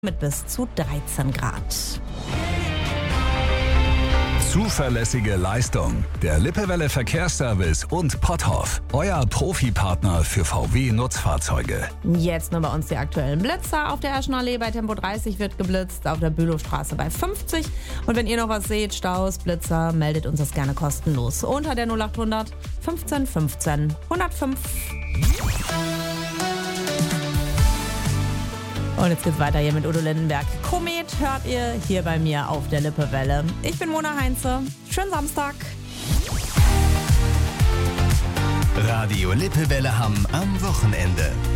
mit bis zu 13 Grad. Zuverlässige Leistung. Der Lippewelle Verkehrsservice und Potthoff. Euer Profipartner für VW-Nutzfahrzeuge. Jetzt nur bei uns die aktuellen Blitzer. Auf der Eschenallee bei Tempo 30 wird geblitzt, auf der Bülowstraße bei 50. Und wenn ihr noch was seht, Staus, Blitzer, meldet uns das gerne kostenlos. Unter der 0800 15 15 105. Und jetzt geht's weiter hier mit Udo Lindenberg. Komet hört ihr hier bei mir auf der Lippewelle. Ich bin Mona Heinze. Schönen Samstag. Radio Lippewelle Hamm am Wochenende.